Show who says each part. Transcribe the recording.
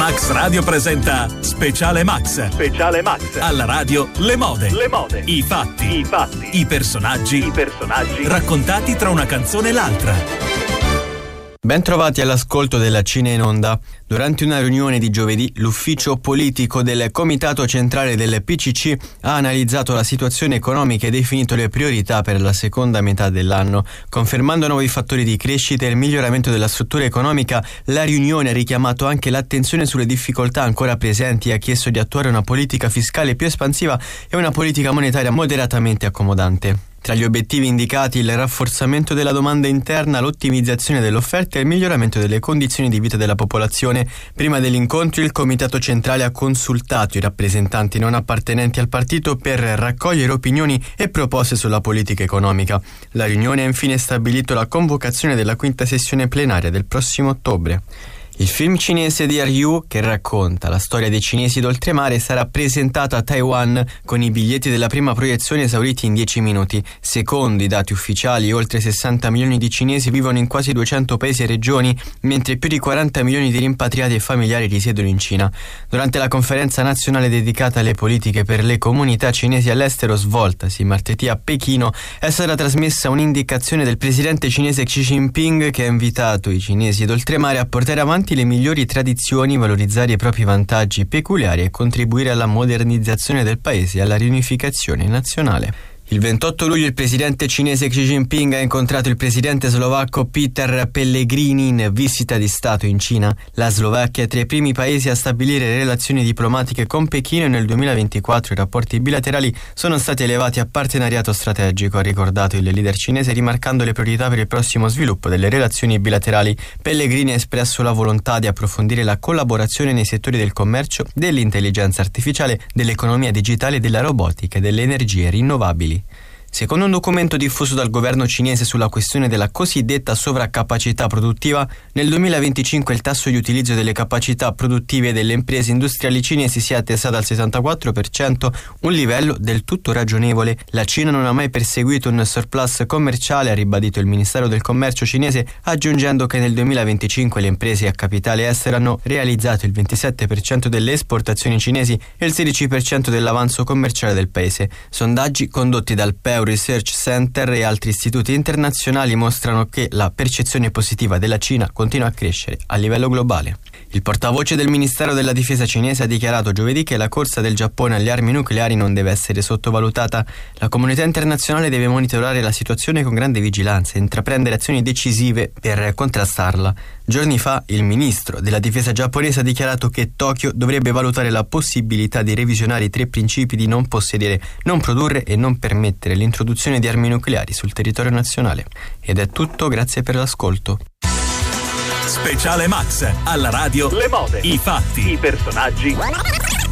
Speaker 1: Max Radio presenta Speciale Max.
Speaker 2: Speciale Max.
Speaker 1: Alla radio le mode.
Speaker 2: Le mode.
Speaker 1: I fatti.
Speaker 2: I fatti.
Speaker 1: I personaggi. Raccontati tra una canzone e l'altra.
Speaker 3: Ben trovati all'ascolto della Cine in Onda. Durante una riunione di giovedì, l'ufficio politico del Comitato Centrale del PCC ha analizzato la situazione economica e definito le priorità per la seconda metà dell'anno. Confermando nuovi fattori di crescita e il miglioramento della struttura economica, la riunione ha richiamato anche l'attenzione sulle difficoltà ancora presenti e ha chiesto di attuare una politica fiscale più espansiva e una politica monetaria moderatamente accomodante. Tra gli obiettivi indicati il rafforzamento della domanda interna, l'ottimizzazione dell'offerta e il miglioramento delle condizioni di vita della popolazione. Prima dell'incontro il Comitato Centrale ha consultato i rappresentanti non appartenenti al partito per raccogliere opinioni e proposte sulla politica economica. La riunione ha infine stabilito la convocazione della quinta sessione plenaria del prossimo ottobre. Il film cinese di Ryu, che racconta la storia dei cinesi d'oltremare, sarà presentato a Taiwan con i biglietti della prima proiezione esauriti in 10 minuti. Secondo i dati ufficiali, oltre 60 milioni di cinesi vivono in quasi 200 paesi e regioni, mentre più di 40 milioni di rimpatriati e familiari risiedono in Cina. Durante la conferenza nazionale dedicata alle politiche per le comunità cinesi all'estero svoltasi martedì a Pechino, è stata trasmessa un'indicazione del presidente cinese Xi Jinping, che ha invitato i cinesi d'oltremare a portare avanti le migliori tradizioni, valorizzare i propri vantaggi peculiari e contribuire alla modernizzazione del paese e alla riunificazione nazionale. Il 28 luglio il presidente cinese Xi Jinping ha incontrato il presidente slovacco Peter Pellegrini in visita di Stato in Cina. La Slovacchia è tra i primi paesi a stabilire relazioni diplomatiche con Pechino e nel 2024 i rapporti bilaterali sono stati elevati a partenariato strategico, ha ricordato il leader cinese, rimarcando le priorità per il prossimo sviluppo delle relazioni bilaterali. Pellegrini ha espresso la volontà di approfondire la collaborazione nei settori del commercio, dell'intelligenza artificiale, dell'economia digitale, della robotica e delle energie rinnovabili. Secondo un documento diffuso dal governo cinese sulla questione della cosiddetta sovraccapacità produttiva, nel 2025 il tasso di utilizzo delle capacità produttive delle imprese industriali cinesi si è attestato al 64%, un livello del tutto ragionevole. La Cina non ha mai perseguito un surplus commerciale, ha ribadito il Ministero del Commercio cinese, aggiungendo che nel 2025 le imprese a capitale estero hanno realizzato il 27% delle esportazioni cinesi e il 16% dell'avanzo commerciale del paese. Sondaggi condotti dal Pew Research Center e altri istituti internazionali mostrano che la percezione positiva della Cina continua a crescere a livello globale. Il portavoce del Ministero della Difesa cinese ha dichiarato giovedì che la corsa del Giappone alle armi nucleari non deve essere sottovalutata. La comunità internazionale deve monitorare la situazione con grande vigilanza e intraprendere azioni decisive per contrastarla. Giorni fa il ministro della difesa giapponese ha dichiarato che Tokyo dovrebbe valutare la possibilità di revisionare i 3 principi di non possedere, non produrre e non permettere l'introduzione di armi nucleari sul territorio nazionale. Ed è tutto, grazie per l'ascolto.
Speaker 1: Speciale Max, alla radio
Speaker 2: le mode,
Speaker 1: i fatti,
Speaker 2: i personaggi